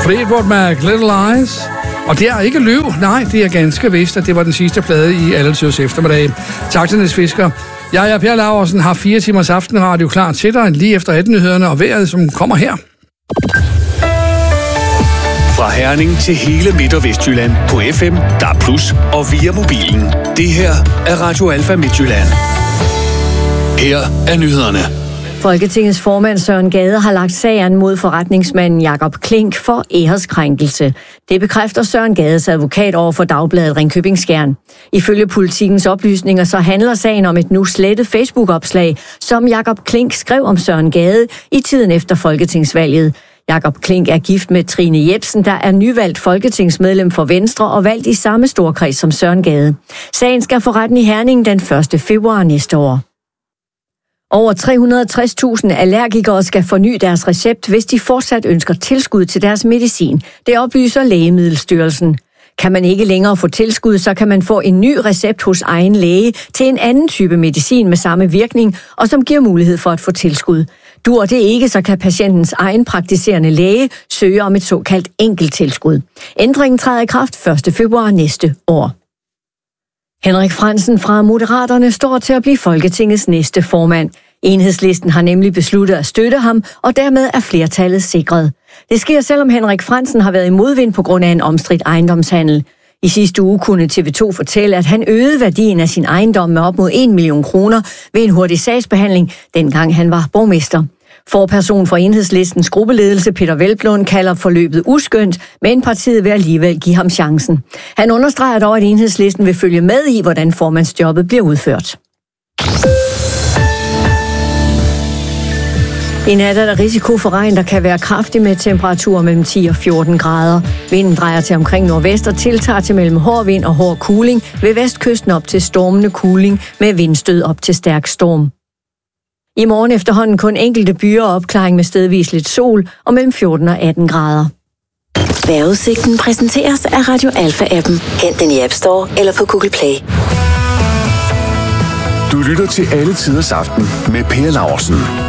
Fleetwood Mac, Little Lies. Og det er ikke løv. Nej, det er ganske vist, at det var den sidste plade i alle tids eftermiddag. Tak til Niels Fisker. Jeg er Per Laursen, har 4 timers aftenradio klar til dig lige efter 18-nyhederne og vejret, som kommer her. Fra Herning til hele Midt- og Vestjylland på FM, DAB+ og via mobilen. Det her er Radio Alfa Midtjylland. Her er nyhederne. Folketingets formand Søren Gade har lagt sagen mod forretningsmanden Jakob Klink for æreskrænkelse. Det bekræfter Søren Gades advokat over for Dagbladet Ringkøbing Skjern. Ifølge Politikens oplysninger så handler sagen om et nu slettet Facebook-opslag, som Jakob Klink skrev om Søren Gade i tiden efter folketingsvalget. Jakob Klink er gift med Trine Jebsen, der er nyvalgt folketingsmedlem for Venstre og valgt i samme storkreds som Søren Gade. Sagen skal for retten i Herning den 1. februar næste år. Over 360.000 allergikere skal forny deres recept, hvis de fortsat ønsker tilskud til deres medicin. Det oplyser Lægemiddelstyrelsen. Kan man ikke længere få tilskud, så kan man få en ny recept hos egen læge til en anden type medicin med samme virkning, og som giver mulighed for at få tilskud. Dur det ikke, så kan patientens egen praktiserende læge søge om et såkaldt enkelttilskud. Ændringen træder i kraft 1. februar næste år. Henrik Frandsen fra Moderaterne står til at blive Folketingets næste formand. Enhedslisten har nemlig besluttet at støtte ham, og dermed er flertallet sikret. Det sker, selvom Henrik Frandsen har været i modvind på grund af en omstridt ejendomshandel. I sidste uge kunne TV2 fortælle, at han øgede værdien af sin ejendom med op mod 1 million kroner ved en hurtig sagsbehandling, dengang han var borgmester. Forperson for Enhedslistens gruppeledelse Peter Velblom kalder forløbet uskønt, men partiet vil alligevel give ham chancen. Han understreger dog, at Enhedslisten vil følge med i, hvordan formandsjobbet bliver udført. I nat er der risiko for regn, der kan være kraftig med temperaturer mellem 10 og 14 grader. Vinden drejer til omkring nordvest og tiltager til mellem hård vind og hård kuling, ved vestkysten op til stormende kuling med vindstød op til stærk storm. I morgen efterhånden kun enkelte byer og opklaring med stedvis lidt sol og mellem 14 og 18 grader. Vejrudsigten præsenteres af Radio Alfa-appen. Hent den i App Store eller på Google Play. Du lytter til Alle Tiders Aften med Per Laursen.